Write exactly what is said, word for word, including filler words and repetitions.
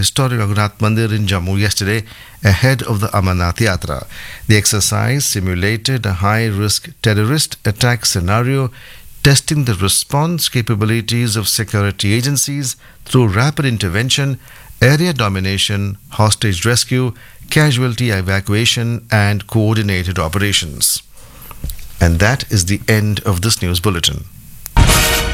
historic Raghunath Mandir in Jammu yesterday ahead of the Amarnath Yatra. The exercise simulated a high-risk terrorist attack scenario, testing the response capabilities of security agencies through rapid intervention, area domination, hostage rescue, casualty evacuation, and coordinated operations. And that is the end of this news bulletin.